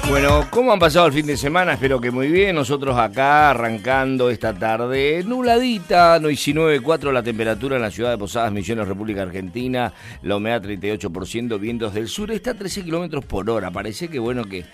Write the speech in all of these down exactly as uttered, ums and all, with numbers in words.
Bueno, ¿cómo han pasado el fin de semana? Espero que muy bien. Nosotros acá arrancando esta tarde nubladita, diecinueve coma cuatro la temperatura en la ciudad de Posadas Misiones, República Argentina. La humedad treinta y ocho por ciento, vientos del sur, está a trece kilómetros por hora. Parece que bueno que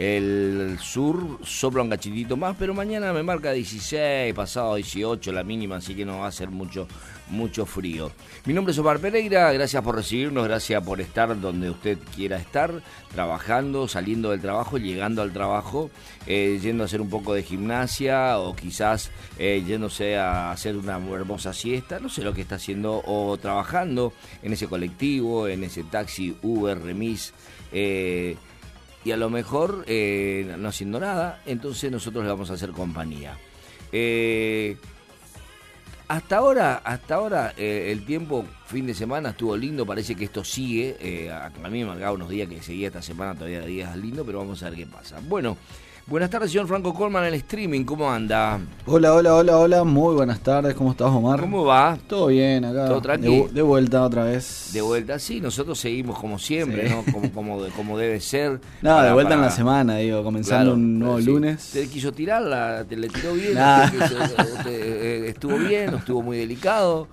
el sur sopla un cachitito más, pero mañana me marca dieciséis, pasado dieciocho la mínima, así que no va a ser mucho, mucho frío. Mi nombre es Omar Pereira, gracias por recibirnos, gracias por estar donde usted quiera estar, trabajando, saliendo del trabajo, llegando al trabajo, eh, yendo a hacer un poco de gimnasia o quizás eh, yéndose a hacer una hermosa siesta, no sé lo que está haciendo, o trabajando en ese colectivo, en ese taxi, Uber, remis, eh, y a lo mejor eh, no haciendo nada, entonces nosotros le vamos a hacer compañía. Eh, hasta ahora, hasta ahora eh, el tiempo, fin de semana, estuvo lindo, parece que esto sigue. Eh, a, a mí me marcaba unos días que seguía esta semana, todavía días lindo, pero vamos a ver qué pasa. Bueno, buenas tardes, señor Franco Colman, en el streaming, ¿cómo anda? Hola, hola, hola, hola, muy buenas tardes, ¿cómo estás, Omar? ¿Cómo va? Todo bien acá. ¿Todo tranquilo? De, de vuelta otra vez. De vuelta, sí, nosotros seguimos como siempre, sí. ¿no? Como, como, como debe ser. Nada, para, de vuelta para... en la semana, digo, comenzando claro, un nuevo sí. lunes. ¿Te quiso tirarla? ¿Te le tiró bien? Nah. ¿Te quiso, te, ¿Estuvo bien? ¿O estuvo muy delicado?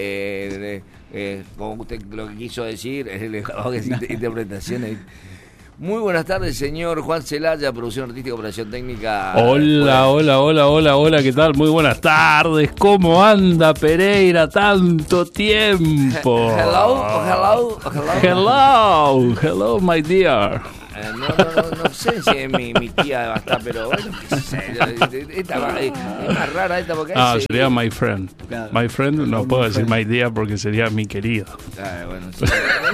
Eh, eh, como usted lo que quiso decir, eh, interpretaciones. Muy buenas tardes, señor Juan Celaya, producción artística, operación técnica. Hola, hola, hola, hola, hola, ¿qué tal? Muy buenas tardes, ¿cómo anda Pereira? Tanto tiempo. Hello, hello, hello. Hello, hello, my dear. Eh, no, no, no, no sé si es mi, mi tía va a estar, pero bueno, qué sé yo, esta, es, es más rara esta porque Ah, es, sería my friend. Claro. My friend, no My puedo friend. decir my dear porque sería mi querido. Ah, bueno, sí,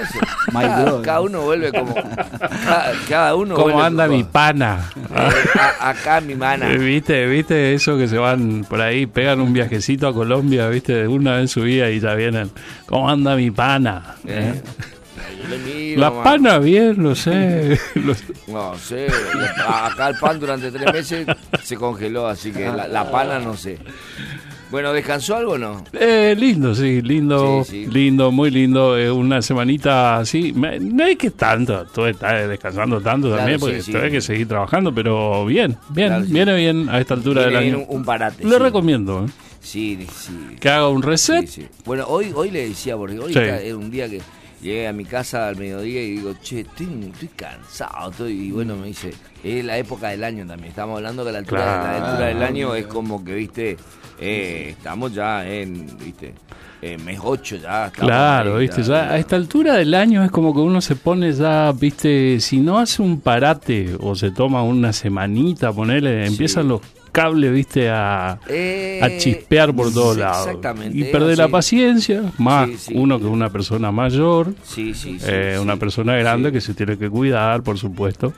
My cada, brother. cada uno vuelve como cada, cada uno ¿Cómo vuelve anda como, mi pana? eh, a, acá mi mana. Eh, ¿Viste, viste eso que se van por ahí, pegan un viajecito a Colombia, viste, una vez en su vida y ya vienen? ¿Cómo anda mi pana? Eh, yo le miro, La man. pana bien, lo sé. Lo- No sé, acá el pan durante tres meses se congeló, así que la, la pana no sé. Bueno, ¿descansó algo o no? Eh, lindo, sí, lindo, Sí, sí. lindo, muy lindo. Eh, una semanita así. Me- No hay que tanto, tú estás descansando tanto Claro, también, sí, porque sí. tú hay que seguir trabajando, pero bien, bien, Claro, sí. viene bien a esta altura Viene del bien año. un, un parate. Le sí. recomiendo eh, Sí, sí. que haga un reset. Sí, sí. Bueno, hoy hoy le decía, porque hoy Sí. está- era un día que llegué a mi casa al mediodía y digo, che, estoy, estoy cansado. Estoy, y bueno, me dice, es la época del año también. Estamos hablando que la altura, Claro. la altura del año es como que, viste, eh, estamos ya en, viste, en mes ocho ya. estamos Claro, ahí, viste, ya a esta altura del año es como que uno se pone ya, viste, si no hace un parate o se toma una semanita, ponele, Sí. empiezan los cables, viste, a, Eh, a chispear por todos lados. Exactamente. Y perder sí. la paciencia, más Sí, sí. uno que una persona mayor, Sí, sí, sí. eh, sí. una persona grande Sí. que se tiene que cuidar, por supuesto.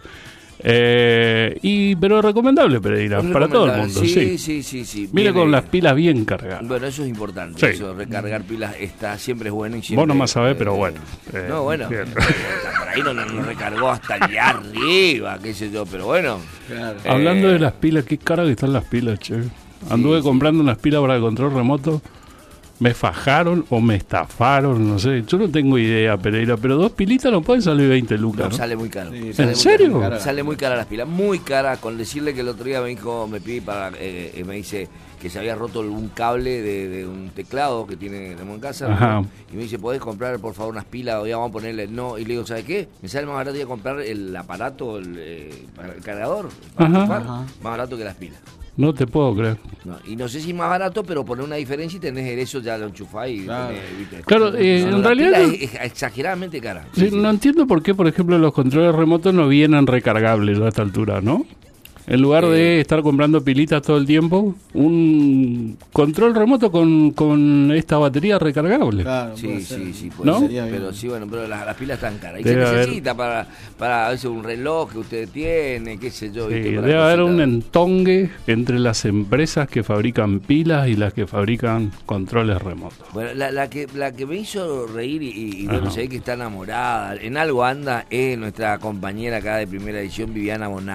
Eh, y pero recomendable, Pereira, Es para todo el recomendable. mundo, Sí, sí. sí, sí, sí. Mire Viene- con las pilas bien cargadas. Bueno, eso es importante. Sí. Eso, recargar pilas está siempre es bueno. Y siempre, Vos nomás sabés, eh, pero bueno. Eh, no, bueno. bien. Por ahí no, no, no recargó hasta allá arriba, qué sé yo, pero bueno. Claro. Eh, Hablando de las pilas, qué cara que están las pilas, che. Anduve sí. comprando unas pilas para el control remoto. Me fajaron o me estafaron, no sé. Yo no tengo idea, Pereira, pero dos pilitas no pueden salir veinte lucas, No, ¿no? sale muy caro. Sí, Sale ¿En muy serio? caro. Sale muy cara las pilas, muy cara. Con decirle que el otro día me dijo, me pide para, eh, eh, me dice que se había roto un cable de, de un teclado que tiene tenemos en casa. Ajá. Y me dice, ¿podés comprar por favor unas pilas? O ya vamos a ponerle el no. Y le digo, ¿sabes qué? Me sale más barato ya comprar el aparato, el, eh, para el cargador, para Ajá. enchufar, Ajá. más barato que las pilas. No te puedo creer. No, y no sé si es más barato, pero poner una diferencia y tenés eso, ya lo enchufás y Claro. tenés, ¿viste? Claro, eh, No, en la realidad pila no- es, es exageradamente cara. Sí, Sí, sí. no entiendo por qué, por ejemplo, los controles remotos no vienen recargables a esta altura, ¿no? En lugar de Eh. estar comprando pilitas todo el tiempo, un control remoto con, con esta batería recargable. Claro, Sí, puede sí, ser. sí, puede ¿No? ser. Sería bien. Pero sí, bueno, pero las, las pilas están caras. Y Debe se haber- necesita para, para a veces un reloj que usted tiene, qué sé yo. Sí, ¿viste? Para debe haber cositas. un entongue entre las empresas que fabrican pilas y las que fabrican controles remotos. Bueno, la, la, que, la que me hizo reír y, y, y bueno, Ajá. se ve que está enamorada, en algo anda, es nuestra compañera acá de Primera Edición, Viviana Bonada.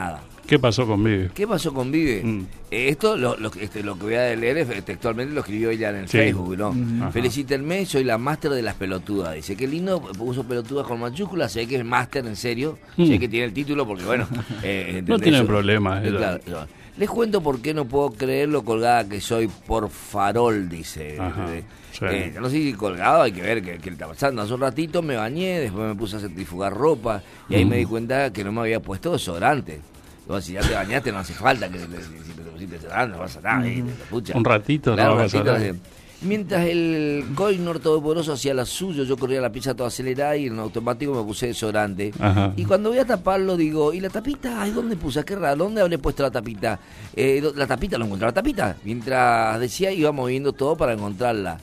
¿Qué pasó con Vive? ¿Qué pasó con Vive? Mm. Eh, esto, lo, lo, este, lo que voy a leer es, textualmente lo escribió ella en el Sí. Facebook, ¿no? Ajá. Felicítenme, soy la máster de las pelotudas. Dice, qué lindo, puso pelotudas con mayúsculas, sé que es máster en serio, Mm. sé que tiene el título porque, bueno... Eh, No ¿entendés? tiene Yo- problema. Eh, claro, no. Les cuento por qué no puedo creer lo colgada que soy por farol, dice. Ajá, Eh, sí. eh, yo no sé si colgado, hay que ver qué, qué le está pasando. Hace un ratito me bañé, después me puse a centrifugar ropa y ahí Mm. me di cuenta que no me había puesto desodorante. Y vos, si ya te bañaste no hace falta que si, si te pusiste desodorante no pasa nada. eh, te pucha. Un ratito, Claro, no un va a pasar ratito, nada. así. Mientras el Coinor Todopoderoso hacía la suyo, yo corría la pieza toda acelerada y en el automático me puse desodorante. Ajá. Y cuando voy a taparlo digo, ¿y la tapita? Ay, ¿dónde puse? Qué raro, ¿dónde habré puesto la tapita? Eh, do- la tapita, lo encontré la tapita. Mientras decía, iba moviendo todo para encontrarla.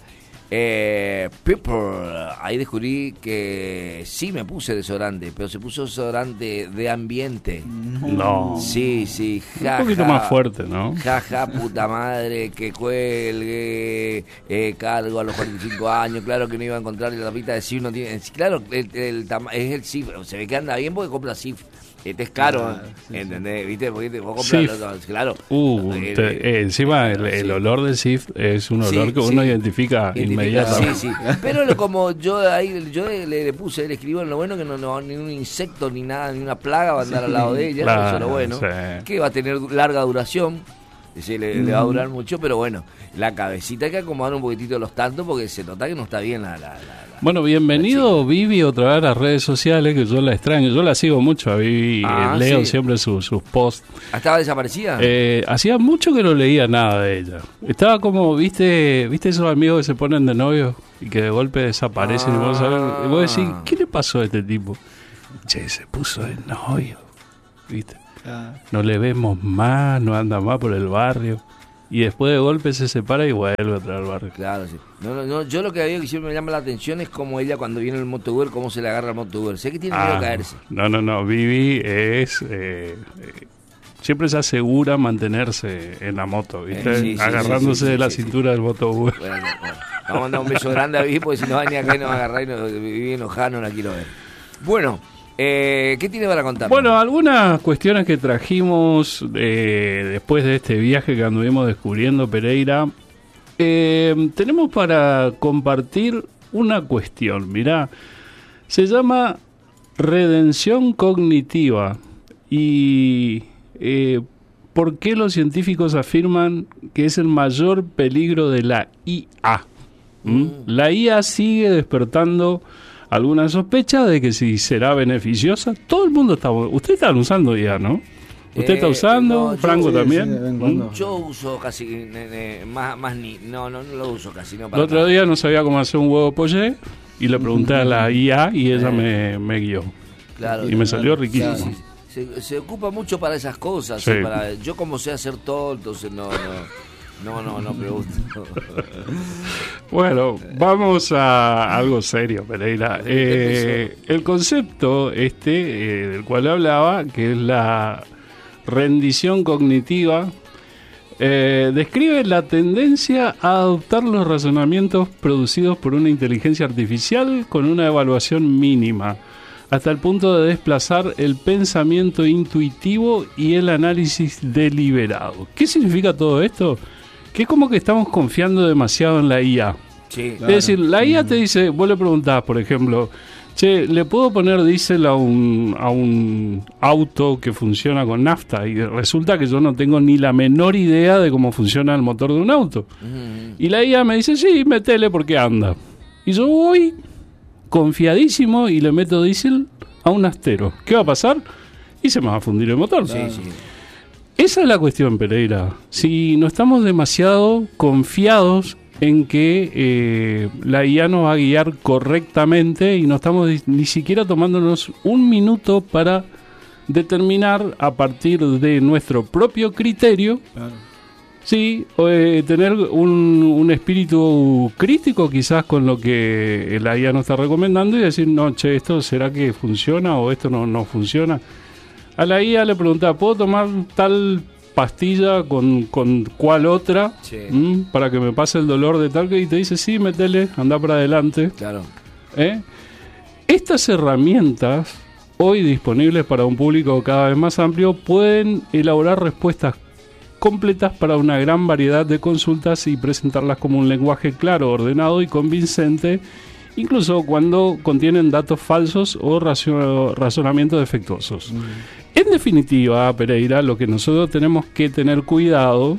Eh, people, ahí descubrí que sí me puse desodorante, pero se puso desodorante de ambiente. No. Sí, sí, ja, Un poquito ja. más fuerte, ¿no? Jaja, puta madre, que cuelgue, eh, cargo a los cuarenta y cinco años, claro que no iba a encontrar la tapita de S I F, no tiene, claro, el, el tama- es el S I F, se ve que anda bien porque compra S I F, este es caro, Claro, sí, ¿entendés? ¿Viste? Porque te- vos S I compras, F. los- claro. Uh, El- te- eh, encima el, el sí. olor del S I F es un olor Sí, que uno sí. identifica, Identifica, inmediatamente. Sí, sí. Pero lo- como yo ahí yo le, le puse, le escribo en lo bueno que no, no ni un insecto ni nada, ni una plaga va a andar al lado de ella, Claro, eso es lo bueno. sí. Que va a tener larga duración. Sí, le, le va a durar mucho, pero bueno, la cabecita hay que acomodar un poquitito los tantos porque se nota que no está bien la... la, la- la- Bueno, bienvenido Vivi otra vez a las redes sociales, que yo la extraño. Yo la sigo mucho a Vivi, Ah, eh, leo sí. siempre su- sus posts. ¿Estaba desaparecida? Eh, hacía mucho que no leía nada de ella. Estaba como, viste, viste esos amigos que se ponen de novio y que de golpe desaparecen y vos sabés, y vos decís, ¿qué le pasó a este tipo? Che, se puso de novio, viste. Ah, No le vemos más, no anda más por el barrio. Y después de golpe se separa y vuelve otra al barrio. Claro, sí. No, no, no, yo lo que había que siempre me llama la atención es como ella cuando viene el motover, cómo se le agarra al motover. Sé que tiene miedo Ah, a caerse. no, no, no. Vivi es. eh, eh, siempre se asegura mantenerse en la moto, ¿viste? Eh, sí, sí, agarrándose sí, sí, de la sí, sí. cintura del motobull. Bueno, bueno. Vamos a mandar un beso grande a Vivi porque si no va ni acá y nos va a agarrar y nos vive enojada, no la quiero ver. Bueno, eh, ¿qué tiene para contar? Bueno, algunas cuestiones que trajimos eh, después de este viaje que anduvimos descubriendo Pereira. Eh, tenemos para compartir una cuestión, mirá, se llama redención cognitiva y eh, ¿por qué los científicos afirman que es el mayor peligro de la I A? ¿Mm? Mm. La I A sigue despertando alguna sospecha de que si será beneficiosa. Todo el mundo está... Usted está usando I A, ¿no? ¿Usted Eh, está usando? no, yo- Franco sí, también. sí, de vez en ¿Mm? cuando. Yo uso casi, eh, eh, más, más ni, no, no, no lo uso casi, no El para otro nada. día no sabía cómo hacer un huevo poché y le pregunté a la I A y ella me, me guió. Claro, Y me salió Claro, riquísimo. claro. Se, se ocupa mucho para esas cosas. Sí. y para, yo como sé hacer todo, entonces no, no, no, no, no pregunto. Bueno, vamos a algo serio, Pereira. Eh, el concepto este eh, del cual hablaba, que es la rendición cognitiva, eh, describe la tendencia a adoptar los razonamientos producidos por una inteligencia artificial con una evaluación mínima, hasta el punto de desplazar el pensamiento intuitivo y el análisis deliberado. ¿Qué significa todo esto? Que es como que estamos confiando demasiado en la I A. Sí, Claro. Es decir, la I A te dice, vos le preguntás, por ejemplo, che, ¿le puedo poner diésel a un, a un auto que funciona con nafta? Y resulta que yo no tengo ni la menor idea de cómo funciona el motor de un auto. Ujú. Y la I A me dice, sí, metele porque anda. Y yo voy confiadísimo y le meto diésel a un astero. ¿Qué va a pasar? Y se me va a fundir el motor. Sí, sí. Esa es la cuestión, Pereira. Si no estamos demasiado confiados en que eh, la I A nos va a guiar correctamente y no estamos di- ni siquiera tomándonos un minuto para determinar a partir de nuestro propio criterio, Claro. sí, o, eh, tener un, un espíritu crítico quizás con lo que la I A nos está recomendando y decir, no, che, esto será que funciona o esto no, no funciona. A la I A le preguntaba, ¿puedo tomar tal pastilla con, con cuál otra? Sí. ¿Mm? Para que me pase el dolor de tal que... Y te dice, sí, métele, anda para adelante. Claro. ¿Eh? Estas herramientas hoy disponibles para un público cada vez más amplio, pueden elaborar respuestas completas para una gran variedad de consultas y presentarlas como un lenguaje claro, ordenado y convincente, incluso cuando contienen datos falsos o razo- razonamientos defectuosos. Mm. En definitiva, Pereira, lo que nosotros tenemos que tener cuidado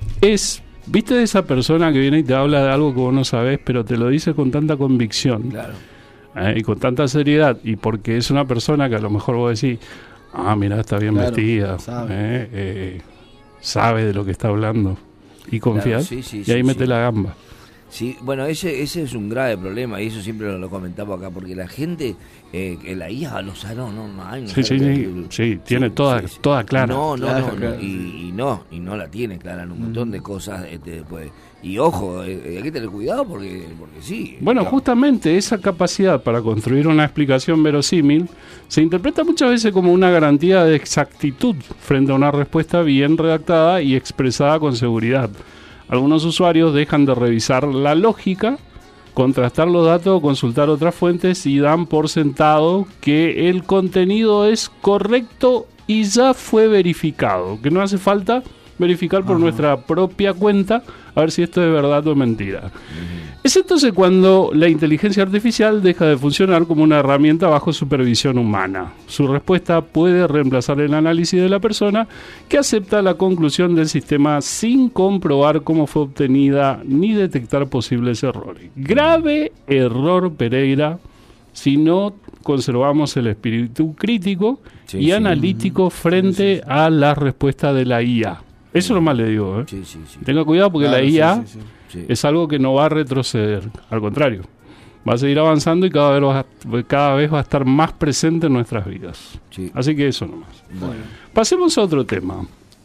es, ¿viste de esa persona que viene y te habla de algo que vos no sabés, pero te lo dice con tanta convicción? Claro. Eh, y con tanta seriedad, y porque es una persona que a lo mejor vos decís, ah, mira, está bien claro, vestida, sabe. Eh, eh, sabe de lo que está hablando, y confías, claro, sí, sí, y ahí sí, mete sí. la gamba. Sí, bueno, ese ese es un grave problema, y eso siempre lo, lo comentamos acá, porque la gente, eh, que la I A, no sabe, no, no, no, no sí, sí, sí, sí, tiene sí, toda, sí, toda clara. No, no, claro, no, claro. no y, y no, y no la tiene clara en un montón mm. de cosas, este, después. Y ojo, eh, hay que tener cuidado porque, porque sí. Bueno, claro. Justamente esa capacidad para construir una explicación verosímil se interpreta muchas veces como una garantía de exactitud frente a una respuesta bien redactada y expresada con seguridad. Algunos usuarios dejan de revisar la lógica, contrastar los datos o consultar otras fuentes y dan por sentado que el contenido es correcto y ya fue verificado, que no hace falta verificar por Ajá. nuestra propia cuenta a ver si esto es verdad o mentira. Uh-huh. Es entonces cuando la inteligencia artificial deja de funcionar como una herramienta bajo supervisión humana. Su respuesta puede reemplazar el análisis de la persona, que acepta la conclusión del sistema sin comprobar cómo fue obtenida ni detectar posibles errores. Grave error, Pereira, si no conservamos el espíritu crítico sí, y sí. analítico frente sí, sí. a la respuesta de la I A. Eso nomás le digo, ¿eh? Sí, sí, sí. Tenga cuidado porque claro, la I A sí, sí, sí. es algo que no va a retroceder, al contrario, va a seguir avanzando y cada vez va a, cada vez va a estar más presente en nuestras vidas. Sí. Así que eso nomás. Bueno. Pasemos a otro tema.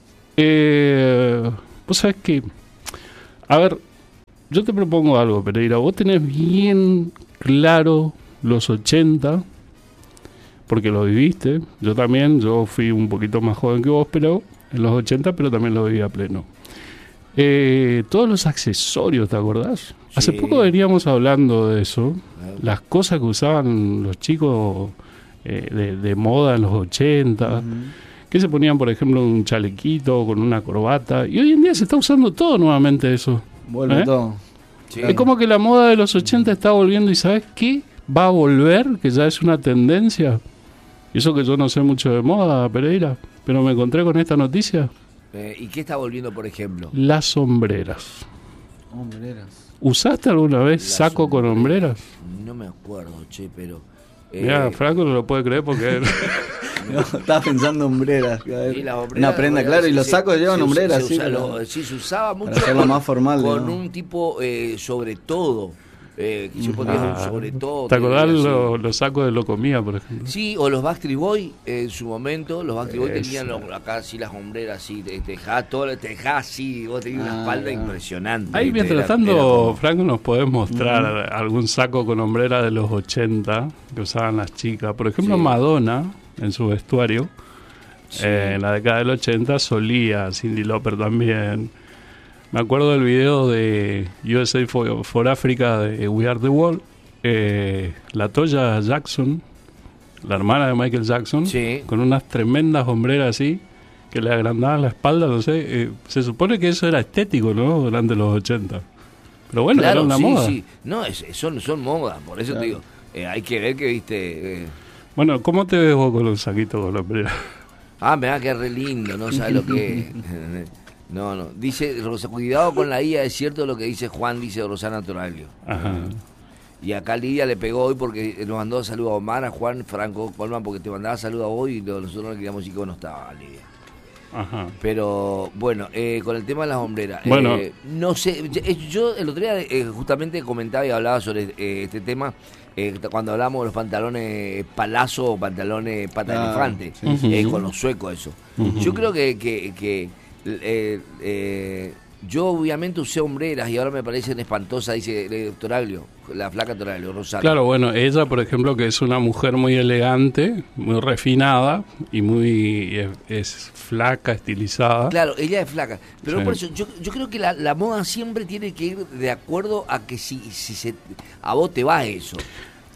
Eh, vos sabés que, a ver, yo te propongo algo, Pereira. Vos tenés bien claro los ochenta, porque lo viviste. Yo también, yo fui un poquito más joven que vos, pero en los ochenta, pero también lo viví a pleno. Eh, todos los accesorios, ¿te acordás? Sí. Hace poco veníamos hablando de eso, claro. Las cosas que usaban los chicos eh, de, de moda en los ochenta, uh-huh. que se ponían, por ejemplo, un chalequito con una corbata, y hoy en día se está usando todo nuevamente eso. Vuelve ¿eh? todo. Sí. Es como que la moda de los ochenta está volviendo, y ¿sabes qué? Va a volver, que ya es una tendencia. Y eso que yo no sé mucho de moda, Pereira, pero me encontré con esta noticia. Eh, ¿Y qué está volviendo, por ejemplo? Las sombreras. Hombreras. ¿Usaste alguna vez Las saco sombreras. con hombreras? No me acuerdo, che, pero... Eh... Mira, Franco no lo puede creer porque... no, estaba pensando hombreras. Hombreras una prenda, claro, sí, y los sacos se, llevan se, hombreras. Se, sí, usa, lo, sí, se usaba mucho para hacerlo con, más formal, con ¿no? un tipo eh, sobre todo. Eh, que se ponía ah, un sobre todo. ¿Te acordás los lo sacos de Locomía, por ejemplo? Sí, o los Backstreet Boys eh, en su momento. Los Backstreet Boys tenían los, acá así las hombreras así, te dejás todo, te dejás así, vos tenías ah, una espalda no. impresionante. Ahí mientras era, tanto, era como... Franco, nos podés mostrar uh-huh. algún saco con hombrera de los ochenta que usaban las chicas. Por ejemplo, sí. Madonna, en su vestuario, sí. eh, en la década del ochenta solía, Cyndi Lauper también. Me acuerdo del video de U S A for, for Africa de We Are the World. Eh, la Toya Jackson, la hermana de Michael Jackson, sí. con unas tremendas hombreras así, que le agrandaban la espalda, no sé. Eh, se supone que eso era estético, ¿no? Durante los ochenta. Pero bueno, claro, era una sí, moda. Sí. No, es, son, son modas, por eso claro. te digo. Eh, hay que ver que, viste... Eh... Bueno, ¿cómo te ves vos con los saquitos con la hombrera? Ah, me va a quedar re lindo, no sabes lo que es. No, no. Dice, cuidado con la I A, es cierto lo que dice Juan, dice Rosana Toraglio. Ajá. Y acá Lidia le pegó hoy porque nos mandó saludos a Omar, a Juan Franco Colman, porque te mandaba saludos hoy y nosotros le queríamos decir que no estaba, Lidia. Ajá. Pero, bueno, eh, con el tema de las hombreras. Bueno. Eh, no sé, yo el otro día eh, justamente comentaba y hablaba sobre eh, este tema. Eh, cuando hablamos de los pantalones palazo o pantalones pata de ah, elefante, sí, sí, eh, sí. con los suecos, eso. Uh-huh. Yo creo que... que, que Eh, eh, yo obviamente usé hombreras y ahora me parecen espantosas, dice eh, Toraglio, la flaca Toraglio, Rosana. Claro, bueno, ella por ejemplo, que es una mujer muy elegante, muy refinada y muy es, es flaca, estilizada. Claro, ella es flaca, pero sí. por eso yo, yo creo que la, la moda siempre tiene que ir de acuerdo a que si, si se, a vos te va eso.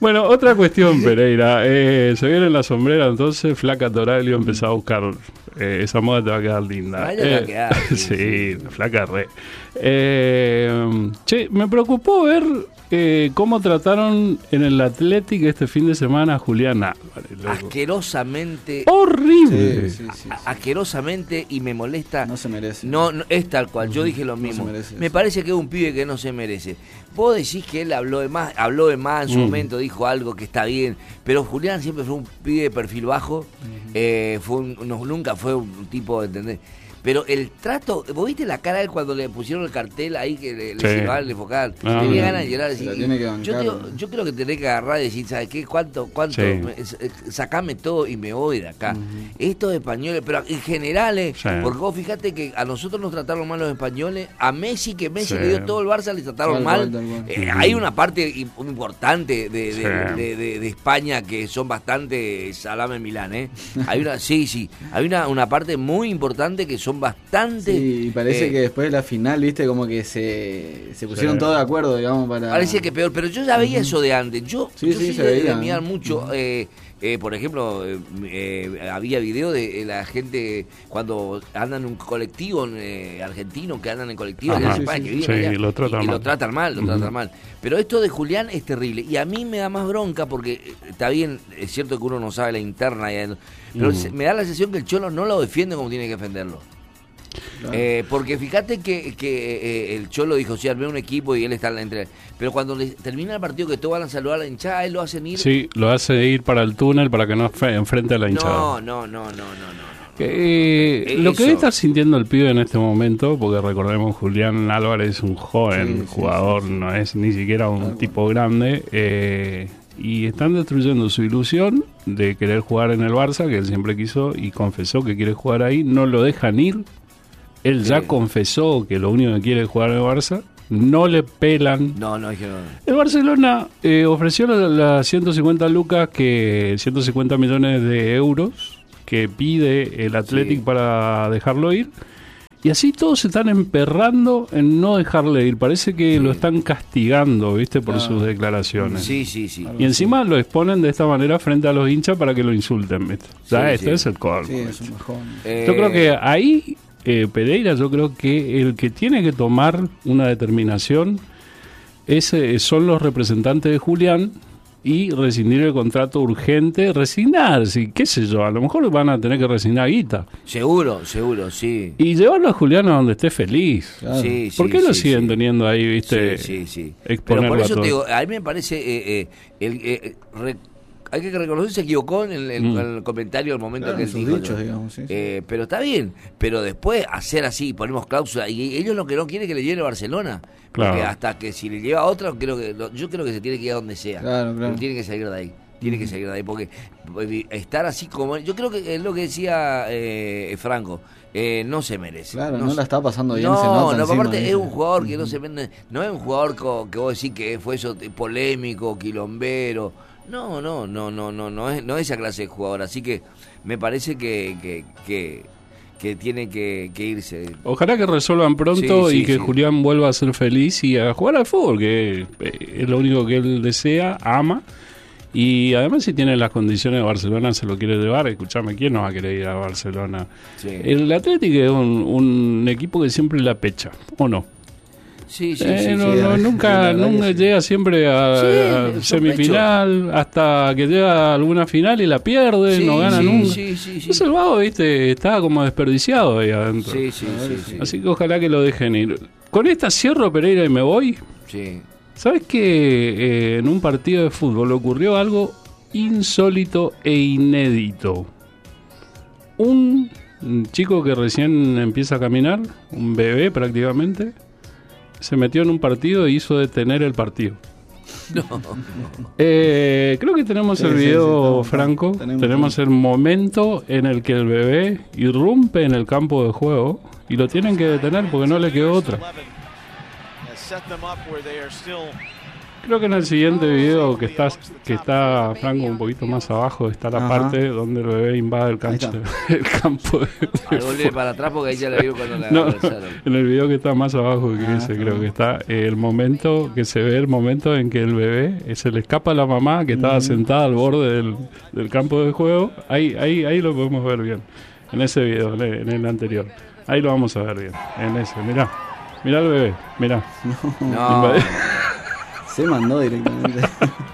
Bueno, otra cuestión, Pereira. Eh, se viene la sombrera, entonces Flaca Toralio empezó a buscar. Eh, esa moda te va a quedar linda. Vaya Eh, va a quedar, sí, sí, sí. la Flaca re. Eh, che, me preocupó ver eh, cómo trataron en el Athletic este fin de semana a Julián Álvarez. Loco. Asquerosamente. Horrible. Sí, sí, sí, sí. a- asquerosamente y me molesta. No se merece. No, no, es tal cual, yo dije lo No mismo. se merece me eso. parece que es un pibe que no se merece. Vos decís que él habló de más, habló de más en su Mm. momento, dijo algo que está bien, pero Julián siempre fue un pibe de perfil bajo, eh, fue un- no, nunca fue un tipo, ¿entendés? Pero el trato, ¿vos viste la cara de él cuando le pusieron el cartel ahí que le, le Sí. silbaban, le enfocaban? Ah, Tenía bien. ganas de llorar. Se Así, la y tiene que bancar. yo, digo- yo creo que tenés que agarrar y decir, ¿sabes qué? ¿Cuánto? cuánto Sí. me- eh, sacame todo y me voy de acá. Estos españoles, pero en general, eh, Sí. porque vos fíjate que a nosotros nos trataron mal los españoles, a Messi, que Messi Sí. le dio todo el Barça, le trataron Tal mal. cual, tal cual. Eh, hay una parte i- importante de, de, Sí. de- de- de España que son bastante salame en Milán, ¿eh? Hay una, sí, sí, hay una, una parte muy importante que son bastante... Sí, y parece eh, que después de la final, viste, como que se, se pusieron Sí. todos de acuerdo, digamos, para... Parece que peor, pero yo ya veía eso de antes. Yo, Sí, yo sí, soy se de, veía. de mirar mucho. eh, eh, por ejemplo, eh, eh, había video de eh, la gente cuando andan en un colectivo eh, argentino, que andan en colectivo Ajá. allá en Sí, España, sí, que sí. viven Sí, allá, lo tratan y, y mal. lo tratan mal, lo Ujú. tratan mal. Pero esto de Julián es terrible. Y a mí me da más bronca porque eh, está bien, es cierto que uno no sabe la interna, y el- pero Ujú. se- me da la sensación que el Cholo no lo defiende como tiene que defenderlo. Claro. Eh, porque fíjate que, que eh, el Cholo dijo, sí, armé un equipo y él está en la entre. Pero cuando le termina el partido que todos van a saludar a la hinchada, él lo hacen ir. Sí, lo hace ir para el túnel para que no fe- enfrente a la hinchada. No, no, no, no, no, no. Eh, Eh, lo que eso. debe estar sintiendo el pibe en este momento, porque recordemos Julián Álvarez es un joven Sí, sí, jugador, sí, sí. no es ni siquiera un Claro. tipo grande, eh, y están destruyendo su ilusión de querer jugar en el Barça, que él siempre quiso y confesó que quiere jugar ahí, no lo dejan ir, él ya Sí. confesó que lo único que quiere es jugar en el Barça, no le pelan. No, no, es que no. El Barcelona eh, ofreció las la ciento cincuenta lucas, que ciento cincuenta millones de euros que pide el Athletic Sí. para dejarlo ir. Y así todos se están emperrando en no dejarle ir. Parece que Sí. lo están castigando, ¿viste? Por Ah. sus declaraciones. Sí, sí, sí. Y encima lo exponen de esta manera frente a los hinchas para que lo insulten, ¿viste? Ya Sí, este sí. es el colmo. Sí, ¿viste? es un bajón. Eh, Yo creo que ahí, eh, Pereira, yo creo que el que tiene que tomar una determinación es, eh, son los representantes de Julián y rescindir el contrato urgente, resignar, sí, qué sé yo, a lo mejor van a tener que resignar guita Seguro, seguro, sí. y llevarlo a Julián a donde esté feliz. Claro. Sí, ¿Por sí, qué lo sí, siguen sí. teniendo ahí, viste? Sí, sí, sí. Pero exponerlo por a eso todo. te digo, a mí me parece, eh, eh, el, eh, re- hay que reconocer que se equivocó en el, el- Mm. en el comentario al momento Claro, que en él sus dijo. dichos, ¿no? digamos, sí, sí. Eh, pero está bien, pero después hacer así, ponemos cláusula, y ellos lo que no quieren es que le lleve a Barcelona. Porque Claro. hasta que si le lleva a otro, creo que lo- yo creo que se tiene que ir a donde sea. Claro, claro. Pero tiene que salir de ahí. Tiene que salir de ahí, porque eh, estar así como... Yo creo que es lo que decía eh, Franco, eh, no se merece. Claro, no se- la está pasando bien, No, se nota no, encima, aparte ¿viste? es un jugador que no se vende, no es un jugador co- que vos decís que fue eso, eh, polémico, quilombero. No, no, no, no, no, no es, no es esa clase de jugador. Así que me parece que, que, que, que tiene que, que irse. Ojalá que resuelvan pronto Sí, sí, y que sí. Julián vuelva a ser feliz y a jugar al fútbol, que eh, es lo único que él desea, ama. Y además, si tiene las condiciones de Barcelona, se lo quiere llevar. Escuchame, ¿quién no va a querer ir a Barcelona? Sí, El Atlético es un, un equipo que siempre la pecha, ¿o no? sí, sí. Eh, sí, no, sí. no, sí, nunca, la verdad nunca que sí. llega siempre a, Sí, a el semifinal, hasta que llega a alguna final y la pierde, Sí, no gana sí, nunca. sí, sí, sí. Entonces el vago, viste, está como desperdiciado ahí adentro. Sí, sí, sí, sí. Así que ojalá que lo dejen ir. Con esta cierro, Pereira, y me voy. Sí. ¿Sabes que eh, en un partido de fútbol ocurrió algo insólito e inédito? Un chico que recién empieza a caminar, un bebé prácticamente, se metió en un partido e hizo detener el partido. No. Eh, creo que tenemos Sí, el sí, video, sí, estamos- Franco. tenemos- Tenemos el momento en el que el bebé irrumpe en el campo de juego y lo tienen que detener porque no le quedó otra. Has set them up where they are still Creo que en el siguiente video que está, que está Franco un poquito más abajo, está la Ajá. parte donde el bebé invade el, cancha, el campo de, de Al volver para atrás porque ahí ya la vio cuando la No, abrazaron. en el video que está más abajo que Ah, ese, está creo bien. que está eh, el momento que se ve el momento en que el bebé eh, se le escapa a la mamá que estaba Ujú. sentada al borde del, del campo de juego. Ahí, ahí, ahí lo podemos ver bien. En ese video, en el, en el anterior. Ahí lo vamos a ver bien. En ese, mirá. Mirá al bebé, mirá. No. Se mandó directamente.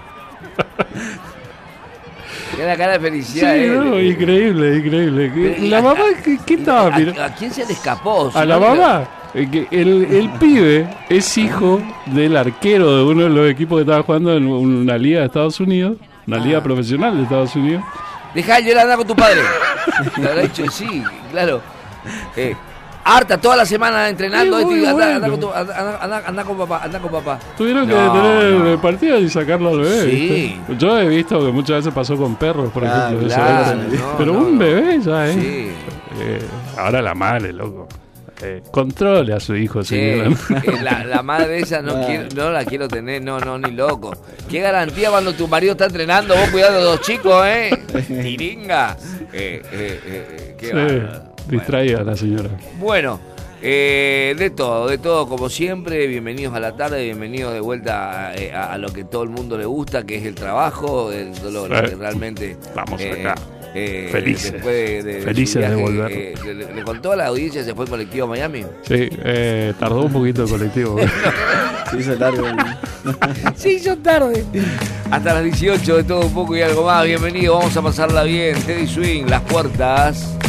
Tiene la cara de Sí, felicidad. eh. no, increíble, increíble. ¿Qué- Pero, y La a- mamá, ¿qué, qué y estaba a- mirando? ¿A quién se le escapó? Si A la no, mamá. Eh, que El, el pibe es hijo del arquero de uno de los equipos que estaba jugando en una liga de Estados Unidos, una Ah. liga profesional de Estados Unidos. Dejá el andar con tu padre. Te habrá dicho, sí, claro. Eh, harta toda la semana entrenando. Sí, y muy anda, bueno. anda con tu- anda- anda- anda con papá, anda con papá. Tuvieron que No, detener no. el partido y sacarlo al bebé. Sí. ¿viste? Yo he visto que muchas veces pasó con perros, por Claro, ejemplo. eso claro, es- no, pero no, un no. bebé ya, ¿eh? Sí. Eh, ahora la madre, loco. Eh, controle a su hijo, Sí, señora. eh, la, la madre esa no, Ah. quiero, no la quiero tener, no, no, ni loco. ¿Qué garantía cuando tu marido está entrenando? Vos cuidando a los chicos, ¿eh? Tiringa. Eh, eh, eh, qué Sí, bárbaro. distraída la señora. Bueno, eh, de todo, de todo como siempre. Bienvenidos a la tarde, bienvenidos de vuelta eh, a, a lo que todo el mundo le gusta, que es el trabajo, el dolor, lo que realmente... Vamos eh, acá. eh, Felices. después de- de- de Felices su de viaje, volver. eh, le, le- le contó a la audiencia, se fue en colectivo a Miami. Sí, eh, tardó un poquito el colectivo. Se hizo largo. Se hizo tarde. Hasta las dieciocho, de todo un poco y algo más. Bienvenido, vamos a pasarla bien. Teddy Swing, las puertas